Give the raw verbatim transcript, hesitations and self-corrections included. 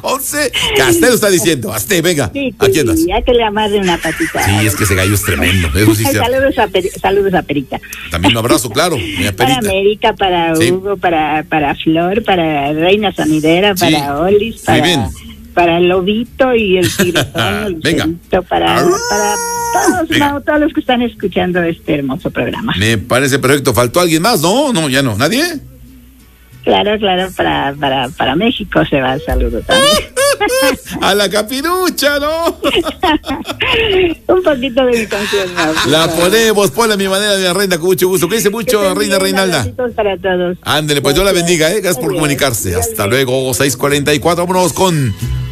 once. Castel está diciendo. Asté, venga. Sí, sí, aquí andas. sí, hay que le amarre una patita. Sí, es que ese gallo es tremendo. Eso sí. saludos, a Peri, saludos a Perita. También un abrazo, claro. Mi para América, para sí. Hugo, para, para Flor, para Reina Sonidera, para sí. Olis, para, Muy bien. para el Lobito y el Tigretón, venga. para, para todos, no, todos los que están escuchando este hermoso programa. Me parece perfecto. ¿Faltó alguien más? No, no, ya no. ¿Nadie? Claro, claro, para, para, para México se va el saludo también. A la capirucha, ¿no? Un poquito de mi canción. ¿No? La ponemos, ponla a mi manera, de reina, con mucho gusto. ¿Qué dice mucho, reina Reinalda? Para todos. Ándele, pues Dios la bendiga, ¿eh? Gracias por comunicarse. Hasta luego, seis cuarenta y cuatro. Vámonos con